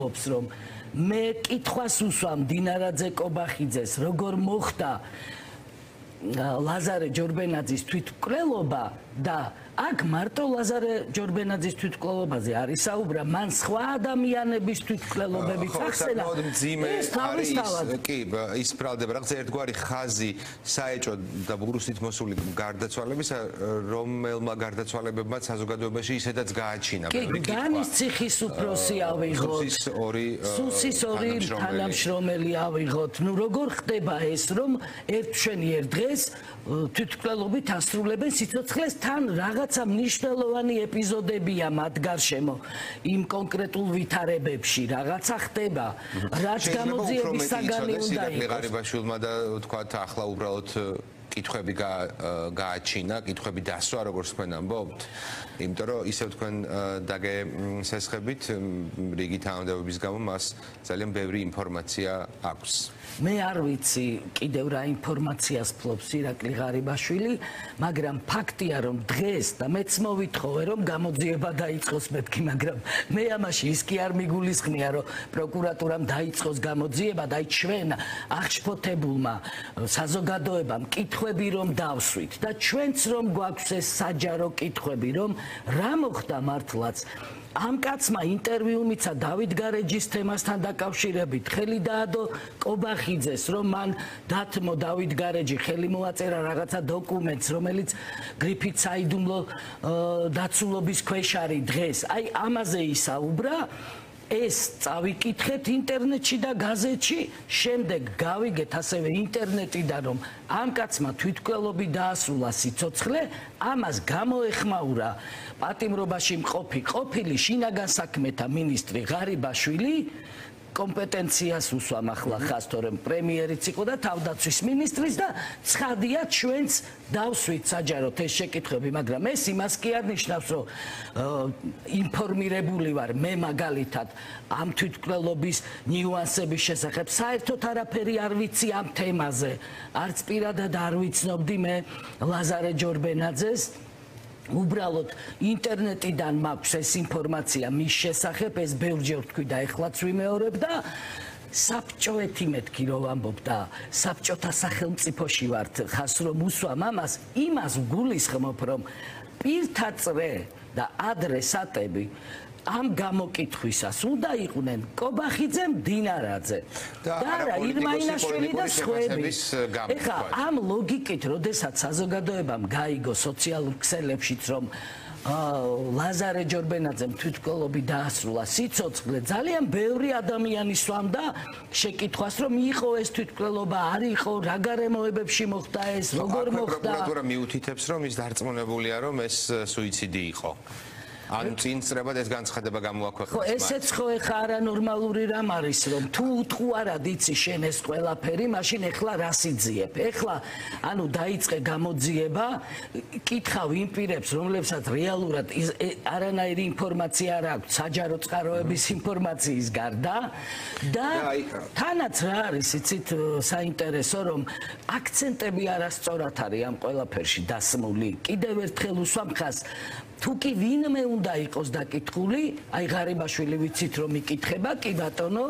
რომ მე კითხვას უსვამ დინარაძე კობახიძეს როგორ მოხდა ლაზარე ჯორბენაძის თვითმკვლელობა და აქ მარტო ლაზარე ჯორბენაძის თვითმკვლელობაზე არის საუბარი, მან სხვა ადამიანების თვითმკვლელობებიც ახსენა. ეს კი ის ბრალდება რაღაც ერთგვარი ხაზი საეჭო და ბურუსით მოსული გარდაცვალებისა, რომელმა გარდაცვალებებმაც საზოგადოებაში ისედაც გააჩინა. კი, განის ციხის უფროსი ავიღოთ. სუსის ორი თანამშრომელი ავიღოთ. ნუ როგორ ხდება ეს, რომ ერთშვენიერ დღეს თვითმკვლელობით ასრულებენ სიცოცხლეს თან რაღაცა მნიშვნელოვანი ეპიზოდებია მათ გარშემო იმ კონკრეტულ ვითარებებში რაღაცა ხდება რაც გამოძიების საგანი უნდა იყოს. ღარიბაშვილმა და თქვათ ახლა უბრალოდ კითხვები გააჩინა, კითხვები დასვა, როგორც თქვენ ამბობთ. იმიტომ რომ ისევ თქვენ დაგესესხებით რიგი თანამდებობის გამო მას ძალიან ბევრი ინფორმაცია აქვს. მე არ ვიცი კიდევ რა ინფორმაციას ფლობს ირაკლი ღარიბაშვილი, მაგრამ ფაქტია რომ დღეს და მეც მოვითხოვე რომ გამოძიება დაიწყოს მეთქი, მაგრამ მე ამაში ის კი არ მიგულისხმია რომ პროკურატურამ დაიწყოს გამოძიება და ჩვენ აღშფოთებულმა საზოგადოებამ კითხვები რომ დავსვით და ჩვენც რომ გვაქვს ეს საჯარო კითხვები რომ რა მოხდა მართლაც ამ კაცმა ინტერვიუ მიცა დავით გარეჯის თემასთან დაკავშირებით ხელი დაადო კობახიძეს რომ მან დათმო დავით გარეჯი ხელი მოაწერა რაღაცა დოკუმენტს რომელიც გრიფით საიდუმლო დაცულობის ქვეშ არის დღეს აი ამაზე ისაუბრა ეს წავიკითხეთ ინტერნეტში და გაზეთში შემდეგ გავიგეთ ასევე ინტერნეტიდან რომ ამ კაცმა თვითმკვლელობი დაასრულა სიცოცხლე ამას გამოეხმაურა პატიმრობაში ყოფილი შინაგან საქმეთა მინისტრი ღარიბაშვილი კომპეტენციას უსვამ ახლა ხას თორემ პრემიერიც იყო და თავდაცვის მინისტრის და ცხადია ჩვენც დავსვით საჯაროდ ეს შეკითხვები მაგრამ ეს იმას კი არ ნიშნავს რომ ინფორმირებული ვარ მე მაგალითად ამ თვითმკვლელობის ნიუანსების შესახებ საერთოდ არაფერი არ ვიცი ამ თემაზე არც პირადად არ ვიცნობდი მე ლაზარე ჯორბენაძეს უბრალოდ ინტერნეტიდან მაქვს ეს ინფორმაცია მის შესახებ ეს ბევრჯერ თქვი და ეხლაც ვიმეორებ და საბჭოეთი მეთქი რომ ვამბობ და საბჭოთა სახელმწიფოში ვართ ხას რომ უსვამ ამას იმას ვგულისხმობ რომ პირთა წრე და ადრესატები ამ გამოკითხვისას უნდა იყვნენ კობახიძე დინარაძე და არა ირმაინაშვილი და სხვები. ეხლა ამ ლოგიკით, როდესაც საზოგადოებამ გაიგო სოციალურ ქსელებშიც რომ ლაზარე ჯორბენაძემ თვითმკვლელობი დაასრულა სიცოცხლე ძალიან ბევრი ადამიანი სვამდა შეკითხვას რომ იყო ეს თვითმკვლელობა არ იყო რა გარემოებებში მოხდა ეს როგორ მოხდა პროკურატურა მიუთითებს რომ ის დარწმუნებულია რომ ეს სუიციდი იყო ან წინწრებად ეს განცხადება გამოაქვეყნეს. ხო, ესეც ხო ეხა არანორმალური რამ არის, რომ თუ უთყუარად იცი შენ ეს ყველაფერი, მაშინ ეხლა რა სიძიებ? ეხლა ანუ დაიწყე გამოძიება, კითხავ იმ პირებს, რომლებსაც რეალურად არანაირი ინფორმაცია არ აქვს, საჯარო წყაროების ინფორმაციის გარდა და თანაც რა არის, იცით, საინტერესო, რომ აქცენტები არასწორად არის ამ ყველაფერში დასმული. კიდევ ერთხელ უსვამ ხას თუ კი ვინმე უნდა იყოს დაკითხული, აი ღარიბაშვილი ვიცით რომ იკითხება, კი ბატონო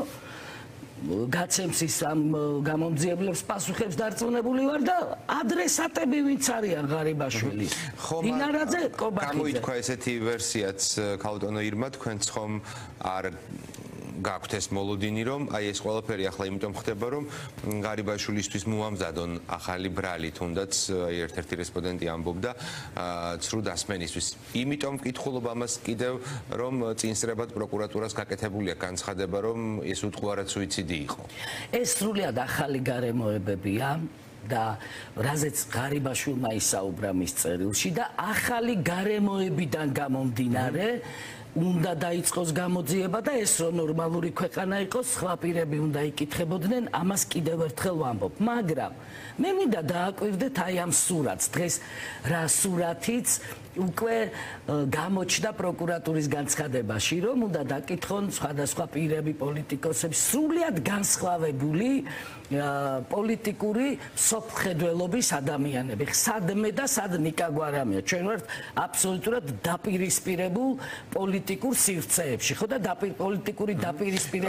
გაცემს ის ამ გამომძიებლებს პასუხებს დარწმუნებული ვარ და ადრესატები ვინც არიან ღარიბაშვილი. დინარაძე კობახიძე. გამოითქვა ესეთი ვერსიაც ქალბატონო ირმა თქვენც ხომ არ გაქვთ ეს მოლოდინი რომ აი ეს ყველაფერი ახლა იმიტომ ხდება რომ ღარიბაშვილისთვის მოამზადონ ახალი ბრალი თუნდაც ერთ-ერთი რესპონდენტი ამბობდა ცრუ დასმენისთვის იმიტომ მკითხულობ ამას კიდევ რომ წინსწრებად პროკურატურას გაკეთებულია განცხადება რომ ეს უთყუარად სუიციდი იყო ეს სრულიად ახალი გარემოებებია და რაზეც ღარიბაშვილმა ისაუბრა მის წერილში და ახალი გარემოებიდან გამომდინარე უნდა დაიწყოს გამოძიება და ეს რო ნორმალური ქვეყანა იყოს, სხვა პირები უნდა იკითხებოდნენ, ამას კიდევ ერთხელ ვამბობ. მაგრამ მე მინდა დააკვირდეთ აი ამ სურათს. დღეს რა სურათიც უკვე გამოჩნდა პროკურატურის განცხადებაში, რომ უნდა დაკითხონ სხვადასხვა პირები, პოლიტიკოსები, სრულიად განსხვავებული პოლიტიკური სოფხედველობის ადამიანები. სადმე და სად ნიკაგვარამია. ჩვენ ვართ აბსოლუტურად დაპირისპირებულ პოლიტიკურ სივრცეებში, ხო და პოლიტიკური დაპირისპირება